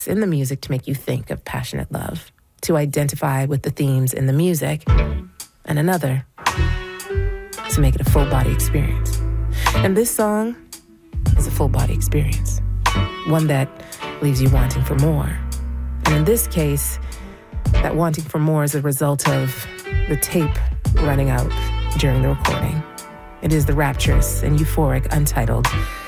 in the music to make you think of passionate love, to identify with the themes in the music, and another to make it a full body experience. And this song is a full body experience, one that leaves you wanting for more. And in this case, that wanting for more is a result of the tape running out during the recording. It is the rapturous and euphoric Untitled